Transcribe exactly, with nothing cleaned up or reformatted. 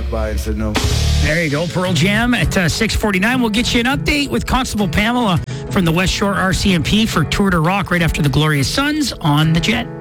by and said no. There you go, Pearl Jam at uh, six forty-nine. We'll get you an update with Constable Pamela from the West Shore R C M P for Tour de Rock right after the Glorious Sons on the Jet.